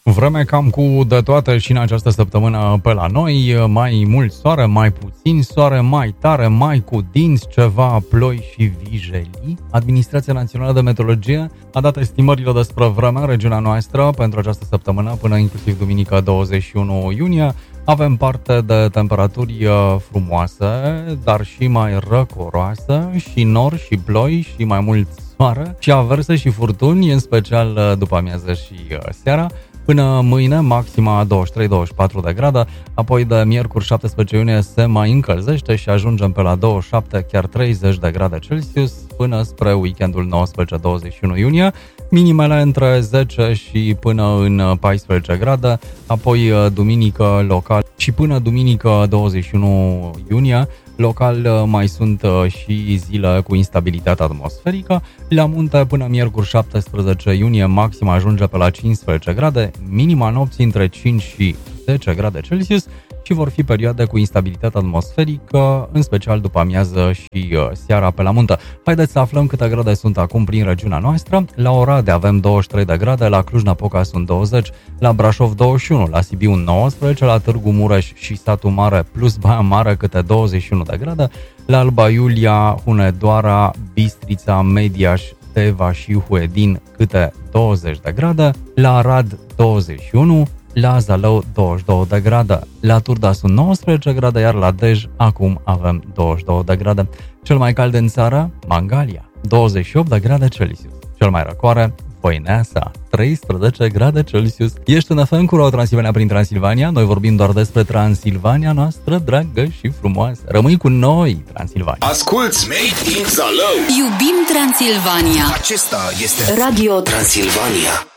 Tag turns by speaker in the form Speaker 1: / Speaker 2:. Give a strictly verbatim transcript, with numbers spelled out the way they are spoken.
Speaker 1: Vreme cam cu de toate și în această săptămână pe la noi, mai mult soare, mai puțin soare, mai tare, mai cu dinți, ceva ploi și vijelii. Administrația Națională de Meteorologie a dat estimările despre vreme în regiunea noastră pentru această săptămână până inclusiv duminică douăzeci și unu iunie. Avem parte de temperaturi frumoase, dar și mai răcoroase, și nori și ploi și mai mult soare, și averse și furtuni, în special după amiază și seara. Până mâine, maxima douăzeci și trei douăzeci și patru de grade, apoi de miercuri șaptesprezece iunie se mai încălzește și ajungem pe la douăzeci și șapte, chiar treizeci de grade Celsius, până spre weekendul nouăsprezece douăzeci și unu iunie, minimele între zece și până în paisprezece grade, apoi duminică local și până duminică douăzeci și unu iunie, local mai sunt și zile cu instabilitate atmosferică. La munte până miercuri șaptesprezece iunie maxima ajunge pe la cincisprezece grade, minima nopții între cinci și zece grade Celsius și vor fi perioade cu instabilitate atmosferică, în special după amiază și seara pe la munte. Haideți să aflăm câte grade sunt acum prin regiunea noastră. La Oradea avem douăzeci și trei de grade, la Cluj-Napoca sunt douăzeci, la Brașov douăzeci și unu, la Sibiu nouăsprezece, la Târgu Mureș și Satu Mare plus Baia Mare câte douăzeci și unu de grade, la Alba Iulia, Hunedoara, Bistrița, Mediaș, Teva și Huedin câte douăzeci de grade, la Arad douăzeci și unu, la Zalău douăzeci și două de grade, la Turda sunt nouăsprezece grade, iar la Dej acum avem douăzeci și două de grade. Cel mai cald în țară, Mangalia, douăzeci și opt de grade Celsius. Cel mai răcoare, Voineasa, treisprezece grade Celsius. Ești în F M cu Transilvania prin Transilvania. Noi vorbim doar despre Transilvania noastră dragă și frumoasă. Rămâi cu noi, Transilvania.
Speaker 2: Asculți Made in Zalău.
Speaker 3: Iubim Transilvania.
Speaker 2: Acesta este Radio Transilvania.